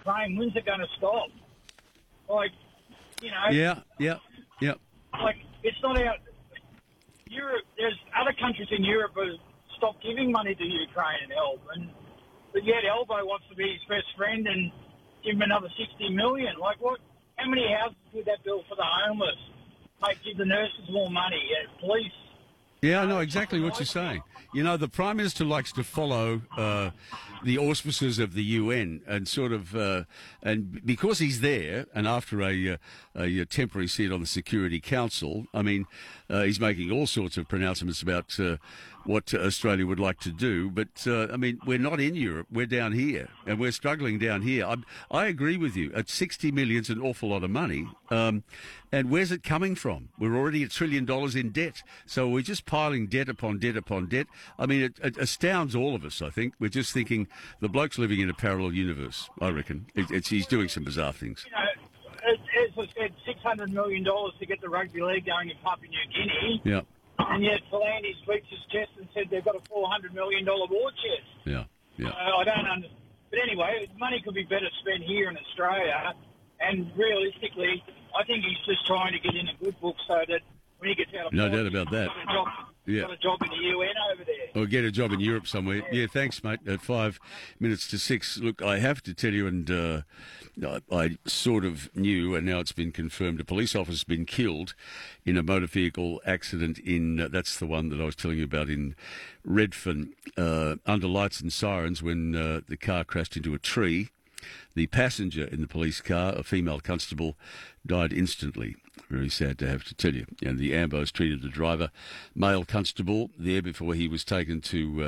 Ukraine. When's it going to stop? Like, you know. Yeah. Like, it's not out. Europe. There's other countries in Europe who stopped giving money to Ukraine and help, but yet Elbow wants to be his best friend and give him another 60 million. Like, what? How many houses would that build for the homeless? Like, give the nurses more money, police. Yeah, I know exactly what you're saying. You know, the Prime Minister likes to follow the auspices of the UN and sort of, and because he's there and after a temporary seat on the Security Council, I mean, he's making all sorts of pronouncements about what Australia would like to do. But, I mean, we're not in Europe. We're down here and we're struggling down here. I agree with you. At 60 million's an awful lot of money. And where's it coming from? We're already $1 trillion in debt. So we're just piling debt upon debt upon debt. I mean, it astounds all of us, I think. We're just thinking the bloke's living in a parallel universe, I reckon. He's doing some bizarre things. You know, as I said, $600 million to get the rugby league going in Papua New Guinea. Yeah. And yet Philandis beats his chest and said they've got a $400 million war chest. Yeah. I don't understand. But anyway, money could be better spent here in Australia. And realistically, I think he's just trying to get in a good book so that when he gets out of No politics, doubt about that. Got a job in the UN over there. Or get a job in Europe somewhere. Yeah, thanks, mate. At 5 minutes to 6. Look, I have to tell you, and I sort of knew, and now it's been confirmed, a police officer has been killed in a motor vehicle accident in, that's the one that I was telling you about in Redfern, under lights and sirens when the car crashed into a tree. The passenger in the police car, a female constable, died instantly. Very sad to have to tell you. And the Ambos treated the driver, male constable, there before he was taken to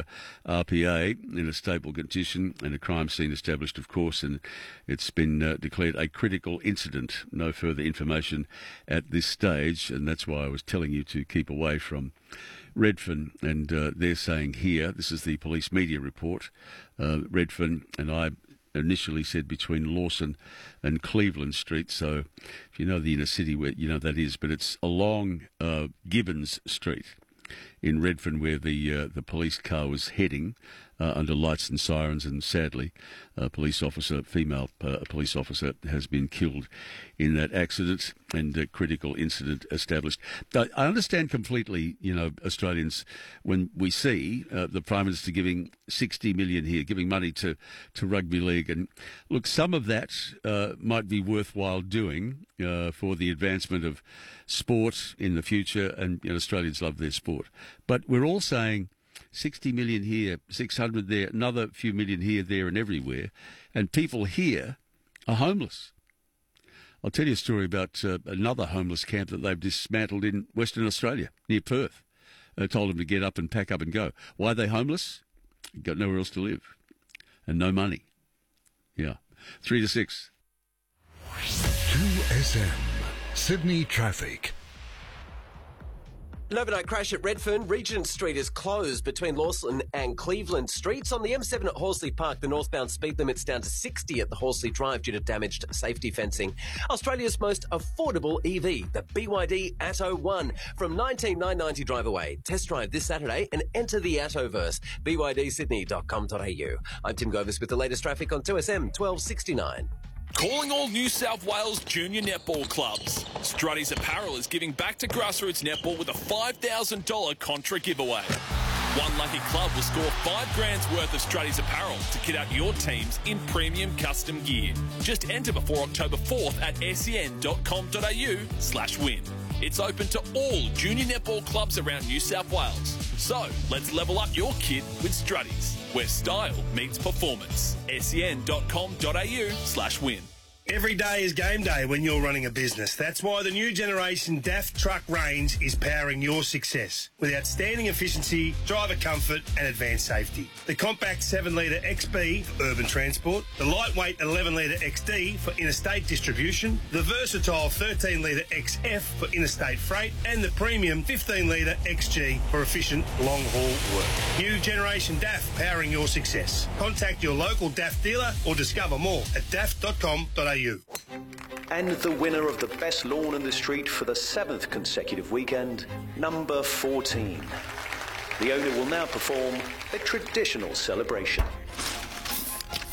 RPA in a stable condition and a crime scene established, of course, and it's been declared a critical incident. No further information at this stage, and that's why I was telling you to keep away from Redfern. And they're saying here, this is the police media report, Redfern, and I initially said between Lawson and Cleveland Street, so if you know the inner city, where you know that is, but it's along Gibbons Street in Redfern where the police car was heading under lights and sirens, and sadly a female police officer has been killed in that accident, and a critical incident established. I understand completely, you know, Australians, when we see the Prime Minister giving 60 million here, giving money to rugby league, and look, some of that might be worthwhile doing for the advancement of sport in the future, and you know, Australians love their sport. But we're all saying 60 million here, 600 there, another few million here, there and everywhere, and people here are homeless. I'll tell you a story about another homeless camp that they've dismantled in Western Australia, near Perth. They told them to get up and pack up and go. Why are they homeless? Got nowhere else to live and no money. Yeah. 3 to 6. 2SM, Sydney traffic. An overnight crash at Redfern. Regent Street is closed between Lawson and Cleveland Streets. On the M7 at Horsley Park, the northbound speed limit's down to 60 at the Horsley Drive due to damaged safety fencing. Australia's most affordable EV, the BYD Atto 1. From 19,990 drive away. Test drive this Saturday and enter the Attoverse. BYDSydney.com.au. I'm Tim Govis with the latest traffic on 2SM 1269. Calling all New South Wales junior netball clubs. Strutty's Apparel is giving back to grassroots netball with a $5,000 contra giveaway. One lucky club will score $5,000 worth of Strutty's Apparel to kit out your teams in premium custom gear. Just enter before October 4th at sen.com.au/win. It's open to all junior netball clubs around New South Wales. So let's level up your kit with Strutty's, where style meets performance. sen.com.au/win. Every day is game day when you're running a business. That's why the new generation DAF truck range is powering your success with outstanding efficiency, driver comfort and advanced safety. The compact 7-litre XB for urban transport, the lightweight 11-litre XD for interstate distribution, the versatile 13-litre XF for interstate freight, and the premium 15-litre XG for efficient long-haul work. New generation DAF powering your success. Contact your local DAF dealer or discover more at daf.com.au. And the winner of the best lawn in the street for the 7th consecutive weekend, number 14. The owner will now perform a traditional celebration.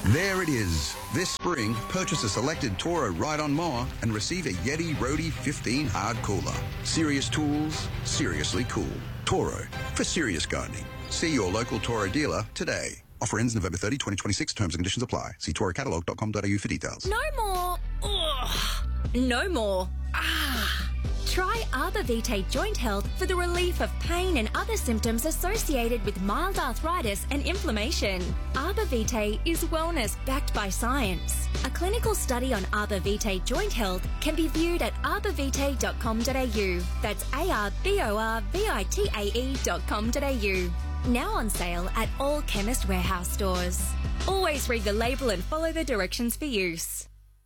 There it is. This spring, purchase a selected Toro ride-on mower and receive a Yeti Roadie 15 hard cooler. Serious tools, seriously cool. Toro, for serious gardening. See your local Toro dealer today. Offer ends November 30, 2026. Terms and conditions apply. See torocatalog.com.au for details. No more. Ugh. No more. Try Arbor Vitae Joint Health for the relief of pain and other symptoms associated with mild arthritis and inflammation. Arbor Vitae is wellness backed by science. A clinical study on Arbor Vitae Joint Health can be viewed at arborvitae.com.au. That's ARBORVITAE.com.au. Now on sale at all Chemist Warehouse stores. Always read the label and follow the directions for use.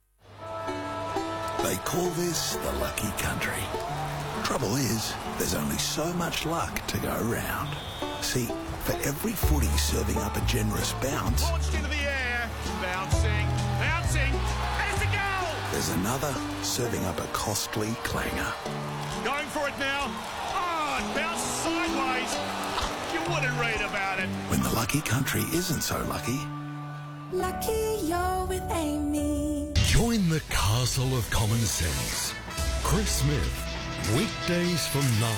They call this the lucky country. Trouble is, there's only so much luck to go around. See, for every footy serving up a generous bounce, launched into the air, bouncing, and it's a goal! There's another serving up a costly clanger. Going for it now. Oh, it bounced sideways. You wouldn't read about it. When the lucky country isn't so lucky. Lucky you're with Amy. Join the castle of common sense. Chris Smith, weekdays from 9.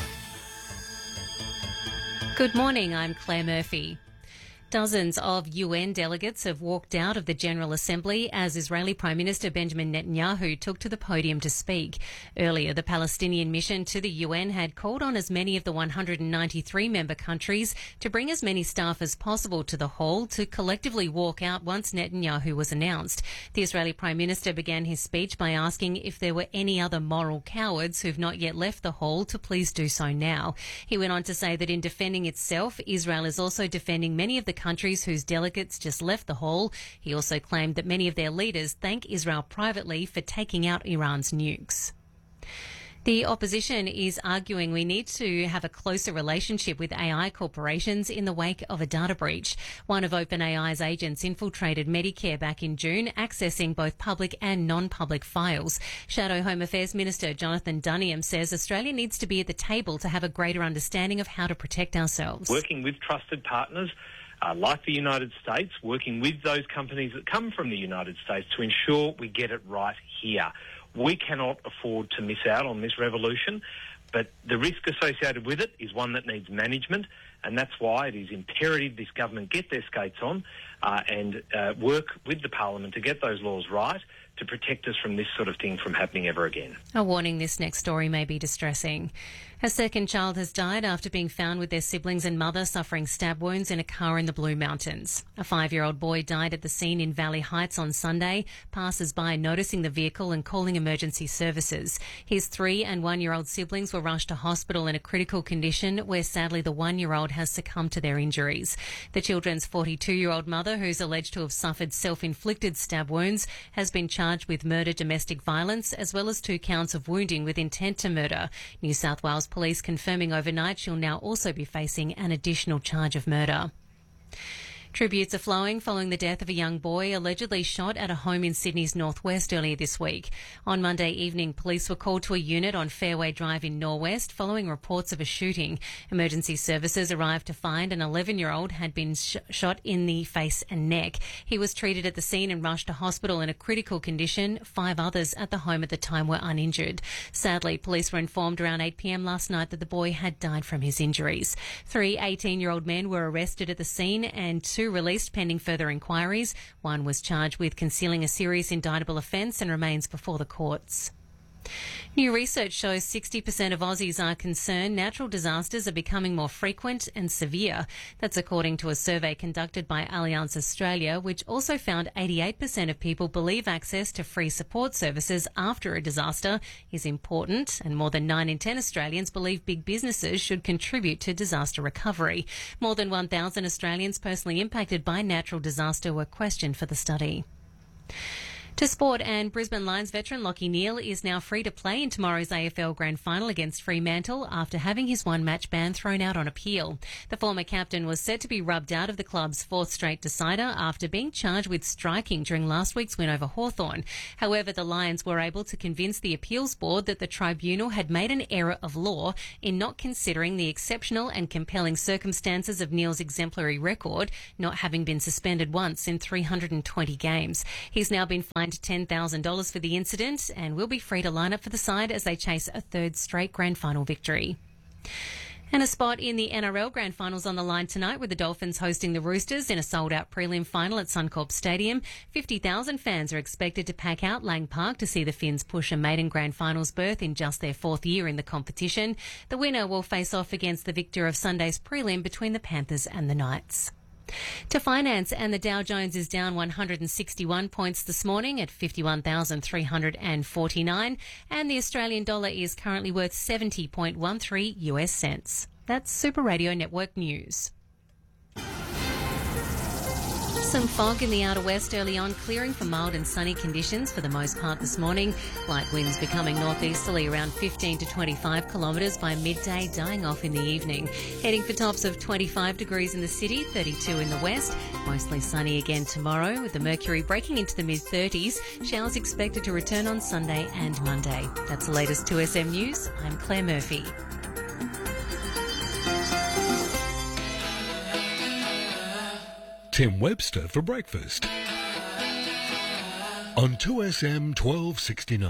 Good morning, I'm Claire Murphy. Dozens of UN delegates have walked out of the General Assembly as Israeli Prime Minister Benjamin Netanyahu took to the podium to speak. Earlier, the Palestinian mission to the UN had called on as many of the 193 member countries to bring as many staff as possible to the hall to collectively walk out once Netanyahu was announced. The Israeli Prime Minister began his speech by asking if there were any other moral cowards who've not yet left the hall to please do so now. He went on to say that in defending itself, Israel is also defending many of the countries whose delegates just left the hall. He also claimed that many of their leaders thank Israel privately for taking out Iran's nukes. The opposition is arguing we need to have a closer relationship with AI corporations in the wake of a data breach. One of OpenAI's agents infiltrated Medicare back in June, accessing both public and non-public files. Shadow Home Affairs Minister Jonathan Duniam says Australia needs to be at the table to have a greater understanding of how to protect ourselves. Working with trusted partners like the United States, working with those companies that come from the United States to ensure we get it right here. We cannot afford to miss out on this revolution, but the risk associated with it is one that needs management, and that's why it is imperative this government get their skates on and work with the Parliament to get those laws right to protect us from this sort of thing from happening ever again. A warning, this next story may be distressing. A second child has died after being found with their siblings and mother suffering stab wounds in a car in the Blue Mountains. A 5-year-old boy died at the scene in Valley Heights on Sunday, passers-by noticing the vehicle and calling emergency services. His 3- and 1-year-old siblings were rushed to hospital in a critical condition where sadly the 1-year-old has succumbed to their injuries. The children's 42-year-old mother, who's alleged to have suffered self-inflicted stab wounds, has been charged with murder, domestic violence, as well as 2 counts of wounding with intent to murder. New South Wales Police confirming overnight she'll now also be facing an additional charge of murder. Tributes are flowing following the death of a young boy allegedly shot at a home in Sydney's northwest earlier this week. On Monday evening, police were called to a unit on Fairway Drive in Norwest following reports of a shooting. Emergency services arrived to find an 11-year-old had been shot in the face and neck. He was treated at the scene and rushed to hospital in a critical condition. 5 others at the home at the time were uninjured. Sadly, police were informed around 8 p.m. last night that the boy had died from his injuries. 3 18-year-old men were arrested at the scene and 2 released pending further inquiries. 1 was charged with concealing a serious indictable offence and remains before the courts. New research shows 60% of Aussies are concerned natural disasters are becoming more frequent and severe. That's according to a survey conducted by Allianz Australia, which also found 88% of people believe access to free support services after a disaster is important, and more than 9 in 10 Australians believe big businesses should contribute to disaster recovery. More than 1,000 Australians personally impacted by natural disaster were questioned for the study. To sport, and Brisbane Lions veteran Lachie Neale is now free to play in tomorrow's AFL Grand Final against Fremantle after having his one-match ban thrown out on appeal. The former captain was said to be rubbed out of the club's fourth straight decider after being charged with striking during last week's win over Hawthorn. However, the Lions were able to convince the appeals board that the tribunal had made an error of law in not considering the exceptional and compelling circumstances of Neale's exemplary record, not having been suspended once in 320 games. He's now been fined $10,000 for the incident and will be free to line up for the side as they chase a third straight grand final victory. And a spot in the NRL Grand Finals on the line tonight with the Dolphins hosting the Roosters in a sold-out prelim final at Suncorp Stadium. 50,000 fans are expected to pack out Lang Park to see the Finns push a maiden Grand Finals berth in just their fourth year in the competition. The winner will face off against the victor of Sunday's prelim between the Panthers and the Knights. To finance, and the Dow Jones is down 161 points this morning at 51,349, and the Australian dollar is currently worth 70.13 US cents. That's Super Radio Network News. Some fog in the outer west early on, clearing for mild and sunny conditions for the most part this morning. Light winds becoming northeasterly around 15 to 25 kilometres by midday, dying off in the evening. Heading for tops of 25 degrees in the city, 32 in the west. Mostly sunny again tomorrow, with the mercury breaking into the mid-30s. Showers expected to return on Sunday and Monday. That's the latest 2SM News. I'm Claire Murphy. Tim Webster for breakfast on 2SM 1269.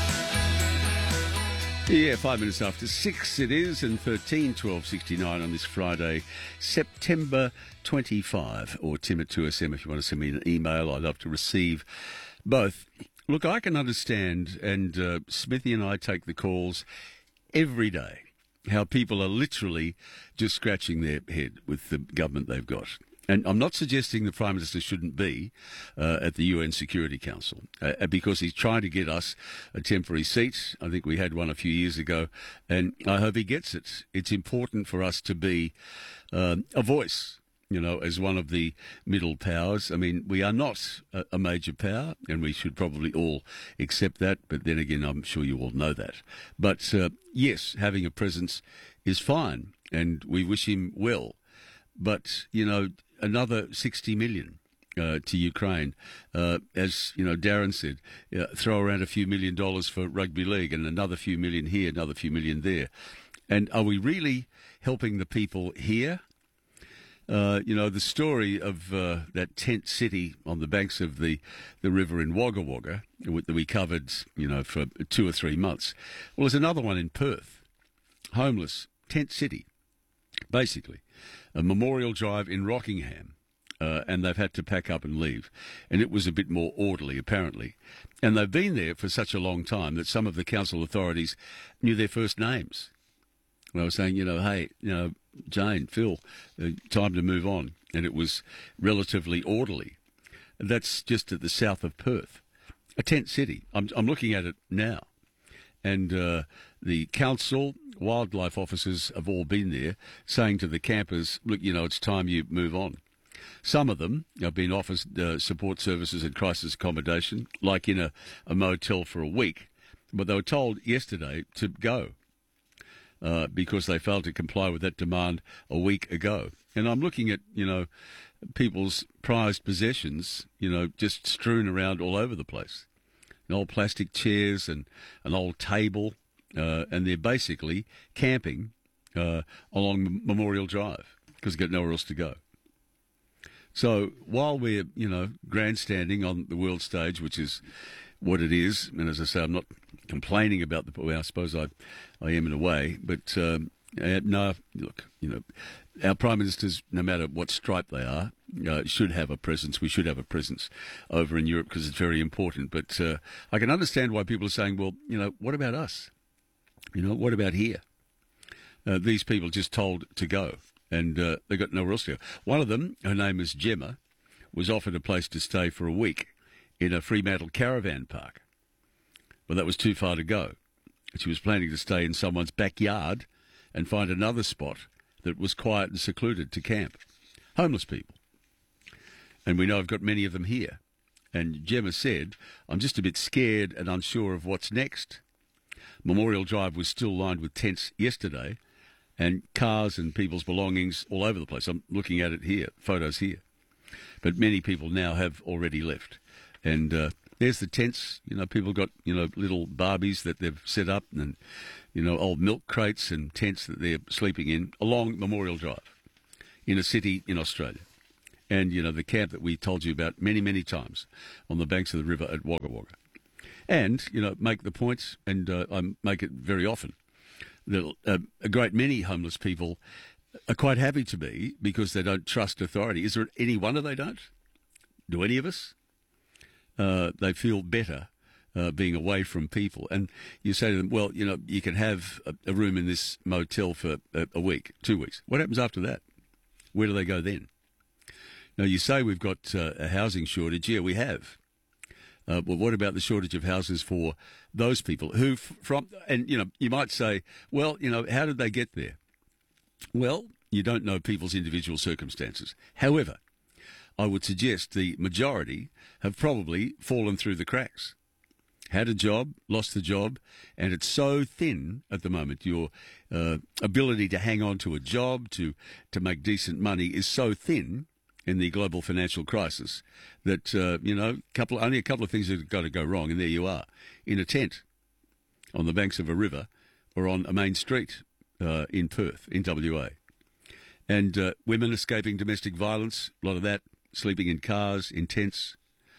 Yeah, 5 minutes after 6 it is, and 13/12/69 on this Friday, September 25. Or Tim at 2SM if you want to send me an email. I'd love to receive both. Look, I can understand, and Smithy and I take the calls every day, how people are literally just scratching their head with the government they've got. And I'm not suggesting the Prime Minister shouldn't be at the UN Security Council because he's trying to get us a temporary seat. I think we had one a few years ago, and I hope he gets it. It's important for us to be a voice, you know, as one of the middle powers. I mean, we are not a major power, and we should probably all accept that. But then again, I'm sure you all know that. But yes, having a presence is fine, and we wish him well. But, you know, another 60 million to Ukraine. As, you know, Darren said, throw around a few $1 million for rugby league and another few million here, another few million there. And are we really helping the people here? You know, the story of that tent city on the banks of the river in Wagga Wagga that we covered, you know, for 2 or 3 months. Well, there's another one in Perth. Homeless, tent city, basically. A Memorial Drive in Rockingham, and they've had to pack up and leave. And it was a bit more orderly, apparently. And they've been there for such a long time that some of the council authorities knew their first names. And I was saying, you know, hey, you know, Jane, Phil, time to move on. And it was relatively orderly. That's just at the south of Perth, a tent city. I'm looking at it now. And the council, wildlife officers have all been there saying to the campers, look, you know, it's time you move on. Some of them have been offered support services and crisis accommodation, like in a motel for a week, but they were told yesterday to go because they failed to comply with that demand a week ago. And I'm looking at, you know, people's prized possessions, you know, just strewn around all over the place. Old plastic chairs and an old table, and they're basically camping along Memorial Drive because they've got nowhere else to go. So while we're, you know, grandstanding on the world stage, which is what it is, and as I say, I'm not complaining about well, I suppose I am in a way, but no, look, you know, our Prime Ministers, no matter what stripe they are, should have a presence. We should have a presence over in Europe because it's very important. But I can understand why people are saying, well, you know, what about us? You know, what about here? These people just told to go, and they got nowhere else to go. One of them, her name is Gemma, was offered a place to stay for a week in a Fremantle caravan park. Well, that was too far to go. She was planning to stay in someone's backyard and find another spot that was quiet and secluded to camp. Homeless people. And we know I've got many of them here. And Gemma said, I'm just a bit scared and unsure of what's next. Memorial Drive was still lined with tents yesterday and cars and people's belongings all over the place. I'm looking at it here, photos here. But many people now have already left. And there's the tents. People got, little Barbies that they've set up and, old milk crates and tents that they're sleeping in along Memorial Drive in a city in Australia. And, the camp that we told you about many, many times on the banks of the river at Wagga Wagga. And, make the point, and I make it very often, that a great many homeless people are quite happy to be because they don't trust authority. Is there any wonder they don't? Do any of us? They feel better being away from people. And you say to them, well, you can have a room in this motel for a week, 2 weeks. What happens after that? Where do they go then? Now, you say we've got a housing shortage. Yeah, we have. Well, what about the shortage of houses for those people who you might say, well, how did they get there? Well, you don't know people's individual circumstances. However, I would suggest the majority have probably fallen through the cracks. Had a job, lost the job, and it's so thin at the moment. Your ability to hang on to a job, to make decent money is so thin in the global financial crisis that, only a couple of things have got to go wrong, and there you are, in a tent on the banks of a river or on a main street in Perth, in WA. And women escaping domestic violence, a lot of that, sleeping in cars, in tents,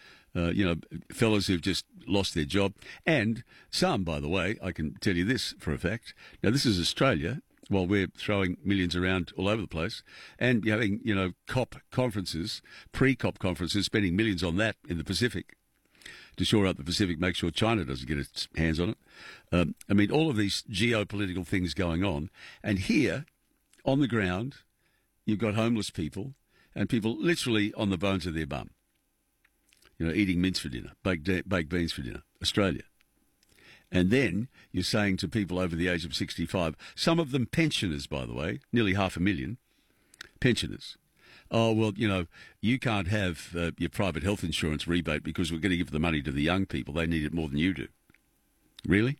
fellas who've just lost their job. And some, by the way, I can tell you this for a fact. Now, this is Australia, while we're throwing millions around all over the place and having, COP conferences, pre-COP conferences, spending millions on that in the Pacific to shore up the Pacific, make sure China doesn't get its hands on it. All of these geopolitical things going on. And here, on the ground, you've got homeless people and people literally on the bones of their bum. Eating mince for dinner, baked beans for dinner, Australia. And then you're saying to people over the age of 65, some of them pensioners, by the way, nearly 500,000 pensioners. Oh, well, you can't have your private health insurance rebate because we're going to give the money to the young people. They need it more than you do. Really?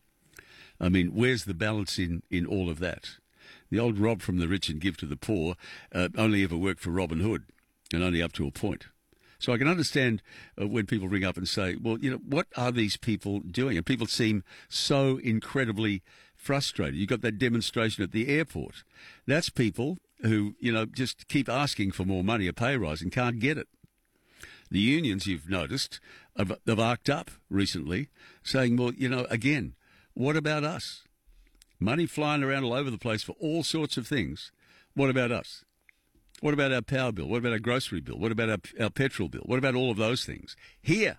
Where's the balance in all of that? The old rob from the rich and give to the poor only ever worked for Robin Hood, and only up to a point. So I can understand when people ring up and say, well, what are these people doing? And people seem so incredibly frustrated. You've got that demonstration at the airport. That's people who, just keep asking for more money, a pay rise, and can't get it. The unions, you've noticed, have arced up recently, saying, well, again, what about us? Money flying around all over the place for all sorts of things. What about us? What about our power bill? What about our grocery bill? What about our petrol bill? What about all of those things? Here,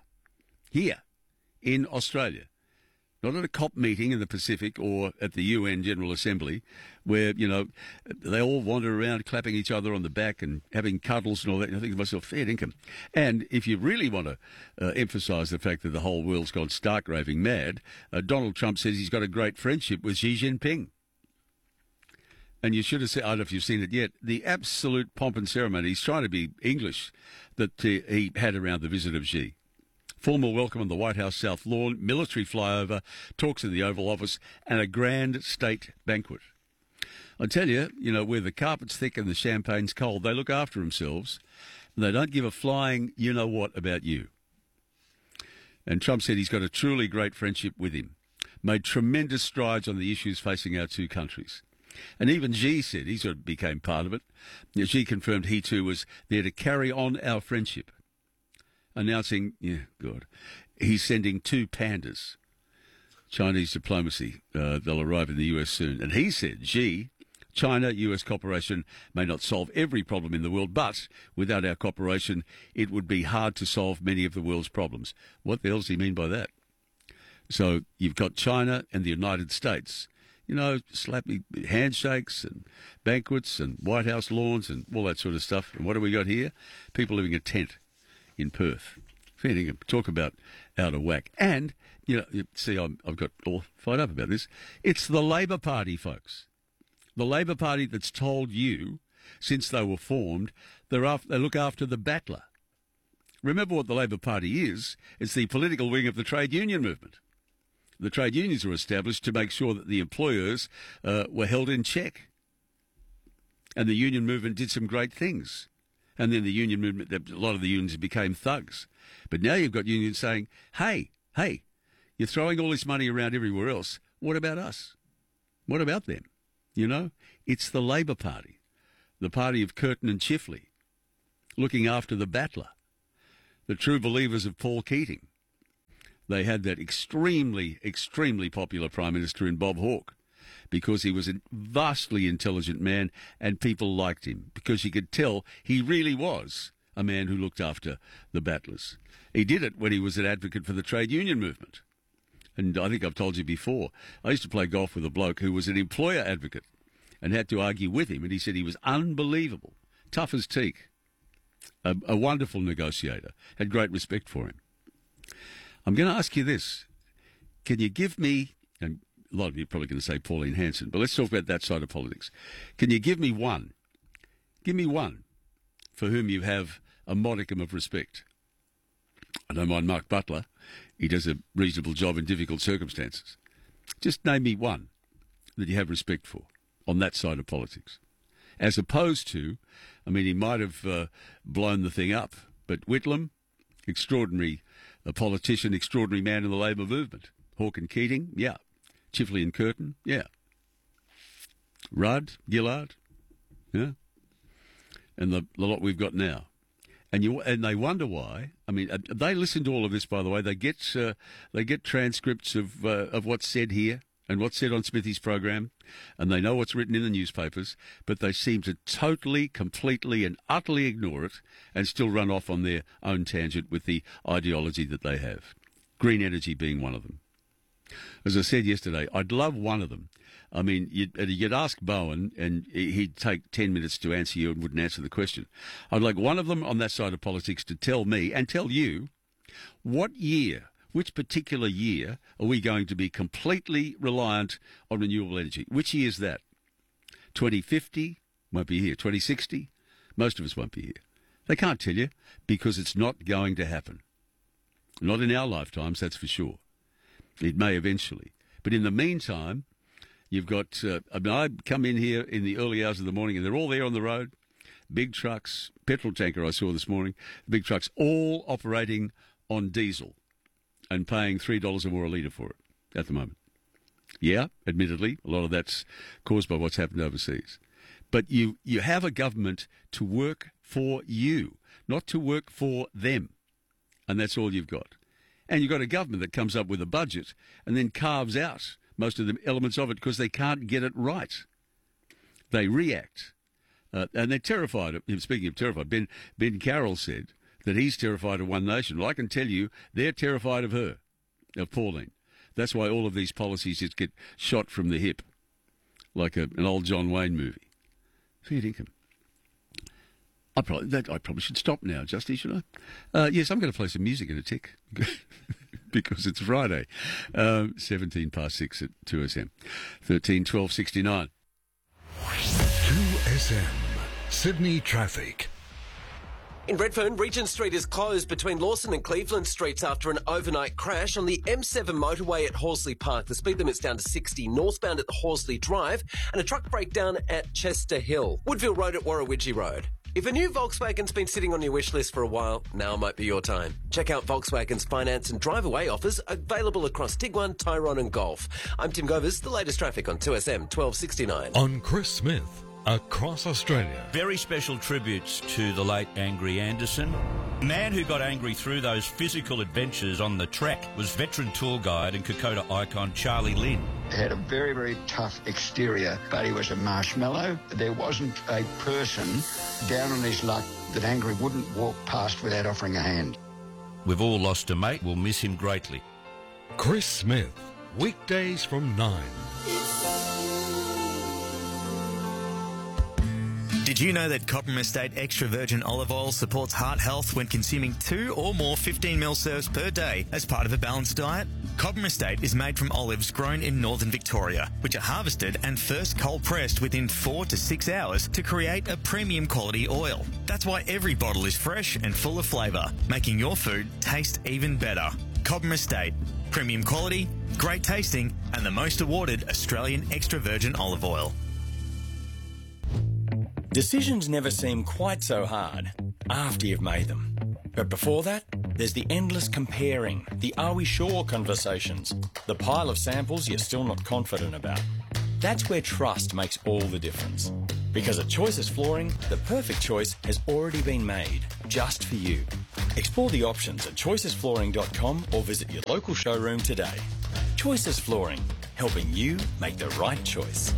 in Australia, not at a COP meeting in the Pacific or at the UN General Assembly where, they all wander around clapping each other on the back and having cuddles and all that. And I think to myself, fair income. And if you really want to emphasise the fact that the whole world's gone stark raving mad, Donald Trump says he's got a great friendship with Xi Jinping. And you should have seen, I don't know if you've seen it yet, the absolute pomp and ceremony, he's trying to be English, that he had around the visit of Xi. Formal welcome on the White House South Lawn, military flyover, talks in the Oval Office, and a grand state banquet. I tell you, where the carpet's thick and the champagne's cold, they look after themselves, and they don't give a flying you-know-what about you. And Trump said he's got a truly great friendship with him, made tremendous strides on the issues facing our two countries. And even Xi said he sort of became part of it. Xi confirmed he too was there to carry on our friendship, announcing, he's sending 2 pandas, Chinese diplomacy. They'll arrive in the US soon. And he said, Xi, China-US cooperation may not solve every problem in the world, but without our cooperation, it would be hard to solve many of the world's problems. What the hell does he mean by that? So you've got China and the United States, slappy handshakes and banquets and White House lawns and all that sort of stuff. And what do we got here? People living in a tent in Perth. Talk about out of whack. And, see, I've got all fired up about this. It's the Labor Party, folks. The Labor Party that's told you, since they were formed, they look after the battler. remember what the Labor Party is. It's the political wing of the trade union movement. The trade unions were established to make sure that the employers were held in check. And the union movement did some great things. And then the union movement, a lot of the unions became thugs. But now you've got unions saying, hey, you're throwing all this money around everywhere else. What about us? What about them? You know, it's the Labor Party, the party of Curtin and Chifley, looking after the battler, the true believers of Paul Keating. They had that extremely, extremely popular Prime Minister in Bob Hawke because he was a vastly intelligent man and people liked him because you could tell he really was a man who looked after the battlers. He did it when he was an advocate for the trade union movement. And I think I've told you before, I used to play golf with a bloke who was an employer advocate and had to argue with him, and he said he was unbelievable, tough as teak, a wonderful negotiator, had great respect for him. I'm going to ask you this. Can you give me, and a lot of you are probably going to say Pauline Hanson, but let's talk about that side of politics. Can you give me one for whom you have a modicum of respect? I don't mind Mark Butler. He does a reasonable job in difficult circumstances. Just name me one that you have respect for on that side of politics. As opposed to, I mean, he might have blown the thing up, but Whitlam, extraordinary politician, extraordinary man in the Labor movement. Hawke and Keating, yeah. Chifley and Curtin, yeah. Rudd, Gillard, yeah. And the lot we've got now. And they wonder why. I mean, they listen to all of this, by the way. They get transcripts of what's said here and what's said on Smithy's program, and they know what's written in the newspapers, but they seem to totally, completely and utterly ignore it and still run off on their own tangent with the ideology that they have. Green energy being one of them. As I said yesterday, I'd love one of them. I mean, you'd ask Bowen, and he'd take 10 minutes to answer you and wouldn't answer the question. I'd like one of them on that side of politics to tell me and tell you which particular year are we going to be completely reliant on renewable energy? Which year is that? 2050? Won't be here. 2060? Most of us won't be here. They can't tell you because it's not going to happen. Not in our lifetimes, that's for sure. It may eventually. But in the meantime, you've got, I come in here in the early hours of the morning and they're all there on the road. Big trucks, petrol tanker I saw this morning, big trucks all operating on diesel and paying $3 or more a litre for it at the moment. Yeah, admittedly, a lot of that's caused by what's happened overseas. But you have a government to work for you, not to work for them. And that's all you've got. And you've got a government that comes up with a budget and then carves out most of the elements of it because they can't get it right. They react. And they're terrified. Speaking of terrified, Ben Carroll said that he's terrified of One Nation. Well, I can tell you they're terrified of her, of Pauline. That's why all of these policies just get shot from the hip, like an old John Wayne movie. Fair dinkum. I probably should stop now, Justy, should I? Yes, I'm going to play some music in a tick because it's Friday. 17 past 6 at 2SM. 13 12 69. 2SM. Sydney traffic. In Redfern, Regent Street is closed between Lawson and Cleveland Streets after an overnight crash on the M7 motorway at Horsley Park. The speed limit's down to 60 northbound at the Horsley Drive and a truck breakdown at Chester Hill. Woodville Road at Warrawidgee Road. If a new Volkswagen's been sitting on your wish list for a while, now might be your time. Check out Volkswagen's finance and drive-away offers available across Tiguan, Tyrone and Golf. I'm Tim Govers, the latest traffic on 2SM 1269. On Chris Smith, across Australia. Very special tributes to the late Angry Anderson. The man who got angry through those physical adventures on the track was veteran tour guide and Kokoda icon Charlie Lynn. He had a very, very tough exterior, but he was a marshmallow. There wasn't a person down on his luck that Angry wouldn't walk past without offering a hand. We've all lost a mate. We'll miss him greatly. Chris Smith, weekdays from 9. Did you know that Cobram Estate Extra Virgin Olive Oil supports heart health when consuming 2 or more 15ml serves per day as part of a balanced diet? Cobram Estate is made from olives grown in northern Victoria, which are harvested and first cold pressed within 4 to 6 hours to create a premium quality oil. That's why every bottle is fresh and full of flavour, making your food taste even better. Cobram Estate. Premium quality, great tasting, and the most awarded Australian extra virgin olive oil. Decisions never seem quite so hard after you've made them. But before that, there's the endless comparing, the are we sure conversations, the pile of samples you're still not confident about. That's where trust makes all the difference. Because at Choices Flooring, the perfect choice has already been made, just for you. Explore the options at choicesflooring.com or visit your local showroom today. Choices Flooring, helping you make the right choice.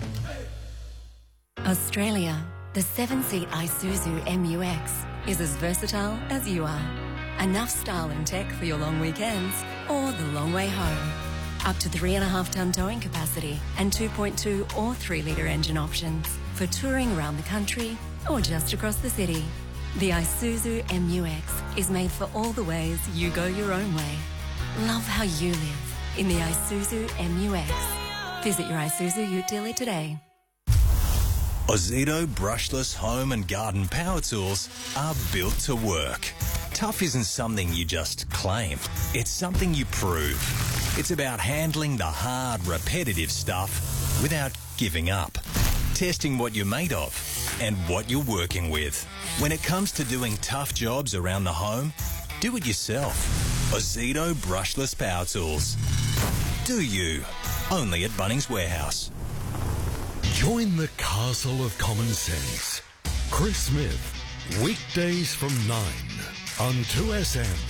Australia, the 7-seat Isuzu MU-X is as versatile as you are. Enough style and tech for your long weekends or the long way home. Up to 3.5-tonne towing capacity and 2.2 or 3-litre engine options for touring around the country or just across the city. The Isuzu MU-X is made for all the ways you go your own way. Love how you live in the Isuzu MU-X. Visit your Isuzu Ute dealer today. Ozito brushless home and garden power tools are built to work. Tough isn't something you just claim. It's something you prove. It's about handling the hard, repetitive stuff without giving up. Testing what you're made of and what you're working with. When it comes to doing tough jobs around the home, do it yourself. Ozito brushless power tools. Do you? Only at Bunnings Warehouse. Join the castle of common sense. Chris Smith, weekdays from 9 on 2SM.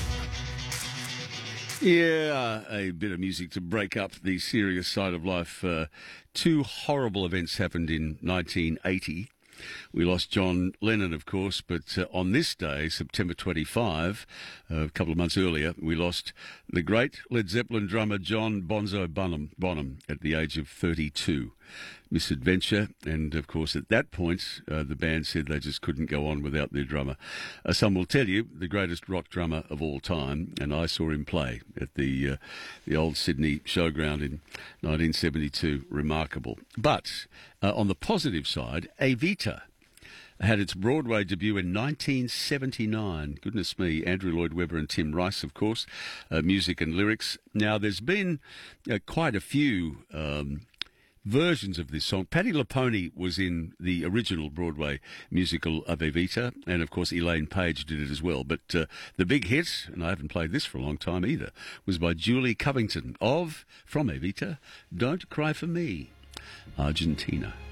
Yeah, a bit of music to break up the serious side of life. Two horrible events happened in 1980. We lost John Lennon, of course, but on this day, September 25, a couple of months earlier, we lost the great Led Zeppelin drummer John Bonzo Bonham at the age of 32. Misadventure, and of course at that point the band said they just couldn't go on without their drummer. Some will tell you the greatest rock drummer of all time, and I saw him play at the old Sydney Showground in 1972. Remarkable. But on the positive side, Evita had its Broadway debut in 1979. Goodness me, Andrew Lloyd Webber and Tim Rice, of course, music and lyrics. Now, there's been quite a few versions of this song. Patti LuPone was in the original Broadway musical of Evita, and of course Elaine Paige did it as well. But the big hit, and I haven't played this for a long time either, was by Julie Covington from Evita, Don't Cry for Me, Argentina.